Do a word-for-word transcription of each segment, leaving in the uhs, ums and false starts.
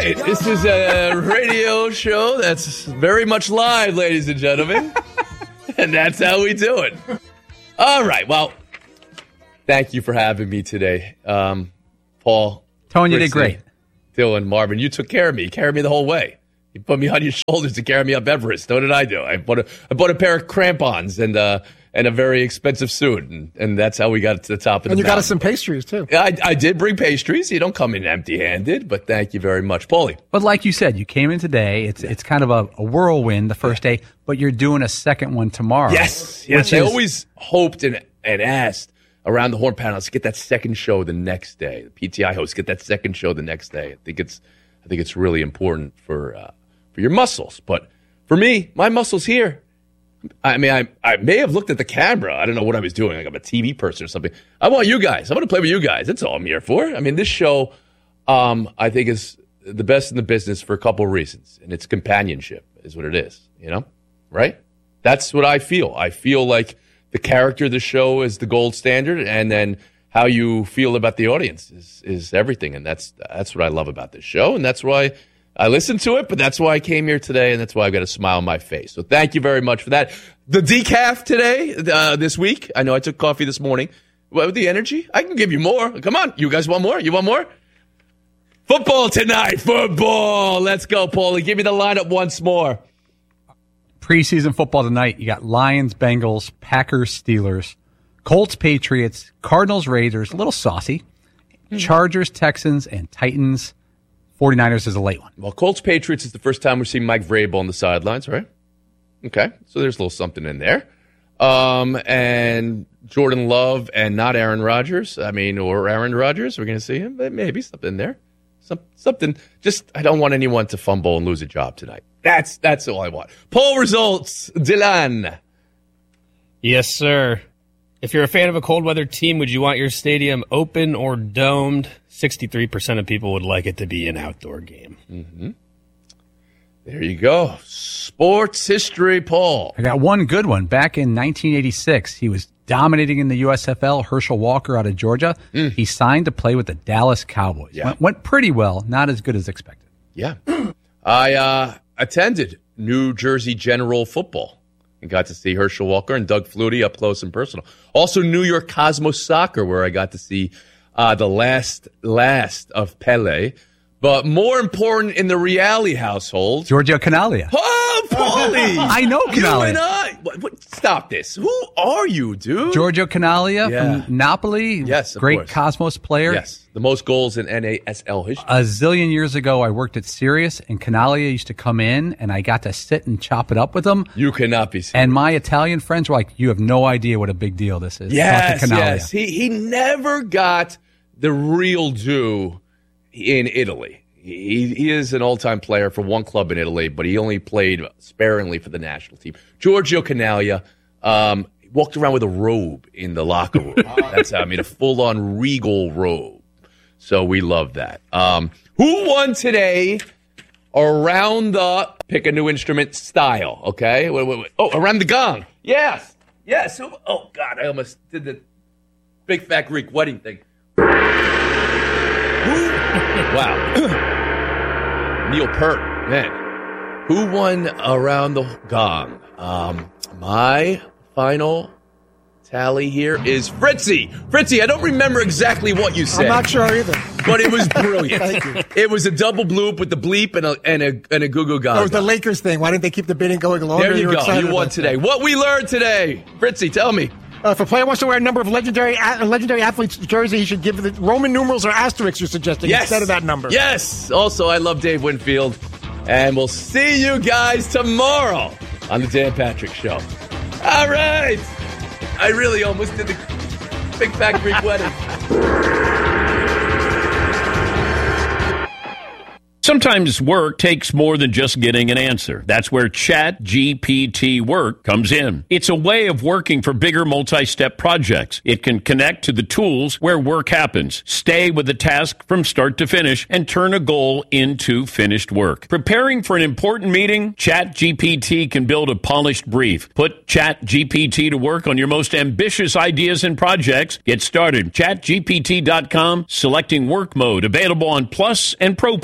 right. This is a radio show that's very much live, ladies and gentlemen. And that's how we do it. All right. Well, thank you for having me today. Um, Paul. Tone, you did great. Dylan, Marvin, you took care of me. You carried me the whole way. You put me on your shoulders to carry me up Everest. What did I do? I bought a, I bought a pair of crampons and uh, and a very expensive suit, and, and that's how we got to the top of the mountain. And you got us some pastries, too. I, I did bring pastries. You don't come in empty-handed, but thank you very much. Paulie. But like you said, you came in today. It's it's kind of a, a whirlwind the first day, but you're doing a second one tomorrow. Yes. Yes. I is, always hoped and, and asked around the Horn Panels to get that second show the next day. The P T I hosts get that second show the next day. I think it's I think it's really important for uh, for your muscles. But for me, my muscles here. I mean, I I may have looked at the camera. I don't know what I was doing. Like I'm a T V person or something. I want you guys. I want to play with you guys. That's all I'm here for. I mean, this show, um, I think is the best in the business for a couple of reasons, and it's companionship is what it is. You know, right? That's what I feel. I feel like the character of the show is the gold standard, and then how you feel about the audience is is everything. And that's that's what I love about this show, and that's why I listen to it, but that's why I came here today, and that's why I've got a smile on my face. So thank you very much for that. The decaf today, uh, this week, I know I took coffee this morning. Well, with the energy, I can give you more. Come on. You guys want more? You want more? Football tonight. Football. Let's go, Paulie. Give me the lineup once more. Preseason football tonight. You got Lions, Bengals, Packers, Steelers, Colts, Patriots, Cardinals, Raiders, a little saucy, Chargers, Texans, and Titans. forty-niners is a late one. Well, Colts Patriots is the first time we're seeing Mike Vrabel on the sidelines, right? Okay, so there's a little something in there. Um, and Jordan Love and not Aaron Rodgers. I mean, or Aaron Rodgers. We're going to see him. Maybe something there. Some, something. Just, I don't want anyone to fumble and lose a job tonight. That's that's all I want. Poll results, Dylan. Yes, sir. If you're a fan of a cold weather team, would you want your stadium open or domed? sixty-three percent of people would like it to be an outdoor game. Mm-hmm. There you go. Sports history, Paul. I got one good one. Back in nineteen eighty-six, he was dominating in the U S F L. Herschel Walker out of Georgia. Mm. He signed to play with the Dallas Cowboys. Yeah. Went, went pretty well. Not as good as expected. Yeah. I uh, attended New Jersey General Football and got to see Herschel Walker and Doug Flutie up close and personal. Also, New York Cosmos Soccer, where I got to see uh, the last last of Pele. But more important in the Reali household, Giorgio Canaglia. Oh, Paulie! I know Canaglia. You and I. What, what, stop this. Who are you, dude? Giorgio Canaglia Yeah. from Napoli. Yes, of Great course. Cosmos player. Yes, the most goals in N A S L history. A zillion years ago, I worked at Sirius, and Canaglia used to come in, and I got to sit and chop it up with him. You cannot be serious. And my Italian friends were like, you have no idea what a big deal this is. Yes, Talk to Canaglia. yes. He, he never got the real due in Italy. He, he is an all-time player for one club in Italy, but he only played sparingly for the national team. Giorgio Canaglia um, walked around with a robe in the locker room. That's how, I mean, a full-on regal robe. So we love that. Um, who won today around the pick a new instrument style? Okay. Wait, wait, wait. Oh, around the gong. Yes. Yes. Who, oh, God, I almost did the big fat Greek wedding thing. Who? Wow. Neil Peart, man. Who won around the gong? Um, my final tally here is Fritzy. Fritzy, I don't remember exactly what you said. I'm not sure either. But it was brilliant. Thank you. It was a double bloop with the bleep and a and a and a goo goo gaga. That was the Lakers thing. Why didn't they keep the bidding going longer? There you, you go. You won today. What we learned today, Fritzy, tell me. Uh, if a player wants to wear a number of legendary a- legendary athletes' jersey, he should give the Roman numerals or asterisks you're suggesting Yes. instead of that number. Yes. Also, I love Dave Winfield. And we'll see you guys tomorrow on the Dan Patrick Show. All right. I really almost did the big fat Greek wedding. Sometimes work takes more than just getting an answer. That's where Chat G P T Work comes in. It's a way of working for bigger multi-step projects. It can connect to the tools where work happens, stay with the task from start to finish, and turn a goal into finished work. Preparing for an important meeting? Chat G P T can build a polished brief. Put Chat G P T to work on your most ambitious ideas and projects. Get started. Chat G P T dot com, selecting work mode, available on Plus and Pro plans.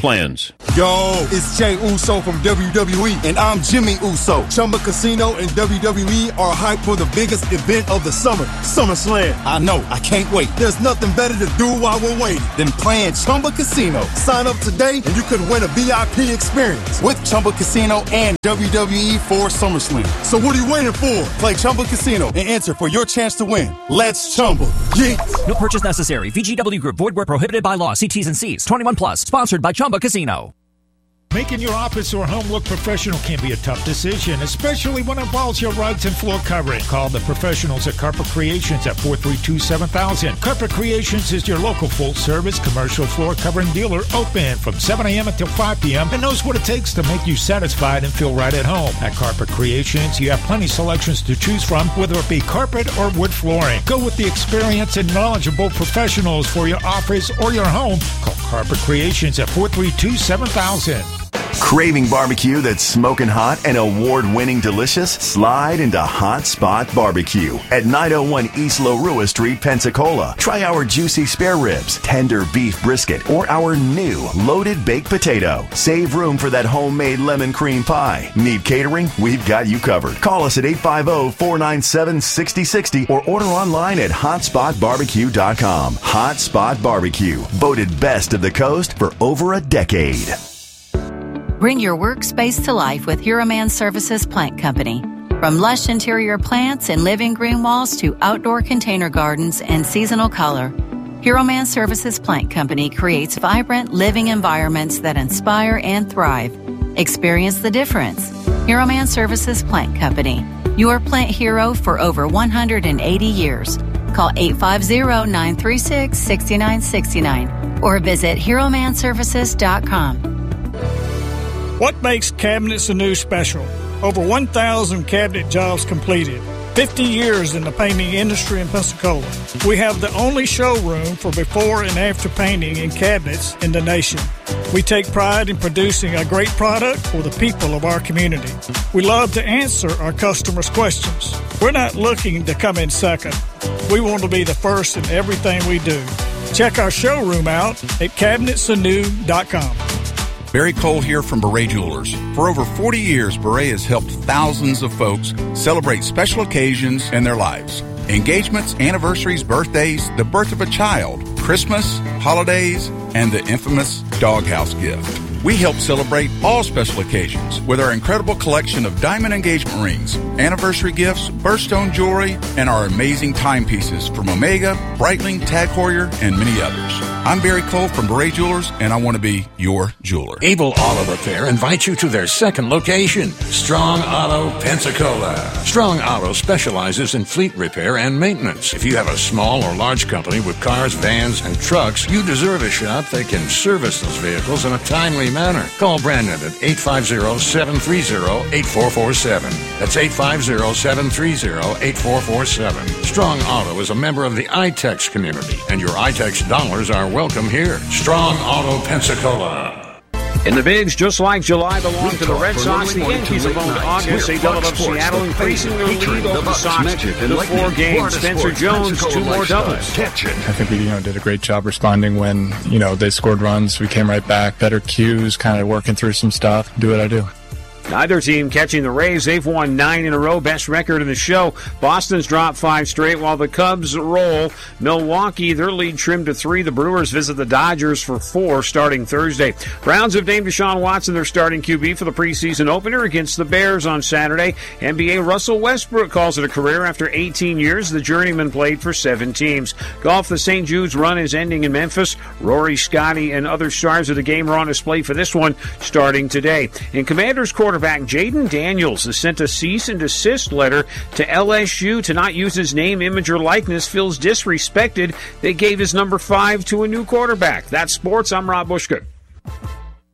Yo, it's Jey Uso from W W E, and I'm Jimmy Uso. Chumba Casino and W W E are hyped for the biggest event of the summer, SummerSlam. I know, I can't wait. There's nothing better to do while we're waiting than playing Chumba Casino. Sign up today and you could win a V I P experience with Chumba Casino and W W E for SummerSlam. So what are you waiting for? Play Chumba Casino and enter for your chance to win. Let's Chumba. Yeet. No purchase necessary. V G W Group. Void where prohibited by law. See T's and C's. twenty-one plus. Sponsored by Chumba Casino. Making your office or home look professional can be a tough decision, especially when it involves your rugs and floor covering. Call the professionals at Carpet Creations at four three two, seven thousand. Carpet Creations is your local full-service commercial floor covering dealer, open from seven a.m. until five p.m. and knows what it takes to make you satisfied and feel right at home. At Carpet Creations, you have plenty of selections to choose from, whether it be carpet or wood flooring. Go with the experienced and knowledgeable professionals for your office or your home. Call Carpet Creations at four three two, seven thousand. Craving barbecue that's smoking hot and award-winning delicious? Slide into Hot Spot Barbecue at nine oh one East Larua Street, Pensacola. Try our juicy spare ribs, tender beef brisket, or our new loaded baked potato. Save room for that homemade lemon cream pie. Need catering? We've got you covered. Call us at eight five zero, four nine seven, six zero six zero or order online at hot spot barbecue dot com. Hot Spot Barbecue, voted best of the coast for over a decade. Bring your workspace to life with Hero Man Services Plant Company. From lush interior plants and living green walls to outdoor container gardens and seasonal color, Hero Man Services Plant Company creates vibrant living environments that inspire and thrive. Experience the difference. Hero Man Services Plant Company, your plant hero for over one hundred eighty years. Call eight five zero, nine three six, six nine six nine or visit hero man services dot com. What makes Cabinets Anew special? Over one thousand cabinet jobs completed. fifty years in the painting industry in Pensacola. We have the only showroom for before and after painting in cabinets in the nation. We take pride in producing a great product for the people of our community. We love to answer our customers' questions. We're not looking to come in second. We want to be the first in everything we do. Check our showroom out at cabinets anew dot com. Barry Cole here from Beret Jewelers. For over forty years, Beret has helped thousands of folks celebrate special occasions in their lives. Engagements, anniversaries, birthdays, the birth of a child, Christmas, holidays, and the infamous doghouse gift. We help celebrate all special occasions with our incredible collection of diamond engagement rings, anniversary gifts, birthstone jewelry, and our amazing timepieces from Omega, Breitling, Tag Heuer, and many others. I'm Barry Cole from Beret Jewelers, and I want to be your jeweler. Able Auto Repair invites you to their second location, Strong Auto, Pensacola. Strong Auto specializes in fleet repair and maintenance. If you have a small or large company with cars, vans, and trucks, you deserve a shop that can service those vehicles in a timely manner. Call Brandon at eight five zero, seven three zero, eight four four seven. That's eight five zero, seven three zero, eight four four seven. Strong Auto is a member of the I TEX community, and your I TEX dollars are welcome here. Strong Auto, Pensacola. In the bigs, just like July belonged to the Red Sox, the Yankees have owned August. They doubled up Seattle, increasing their lead over the Sox to four games. Spencer Jones, two more doubles. I think we, you know, did a great job responding when, you know, they scored runs. We came right back. Better cues, kind of working through some stuff. Do what I do. Neither team catching the Rays. They've won nine in a row, best record in the show. Boston's dropped five straight while the Cubs roll. Milwaukee, their lead trimmed to three. The Brewers visit the Dodgers for four starting Thursday. Browns have named Deshaun Watson their starting Q B for the preseason opener against the Bears on Saturday. N B A Russell Westbrook calls it a career after eighteen years. The journeyman played for seven teams. Golf, the Saint Jude's run is ending in Memphis. Rory, Scotty, and other stars of the game are on display for this one starting today. In Commanders quarterback Jaden Daniels has sent a cease and desist letter to L S U to not use his name, image, or likeness. Feels disrespected. They gave his number five to a new quarterback. That's sports. I'm Rob Bushka.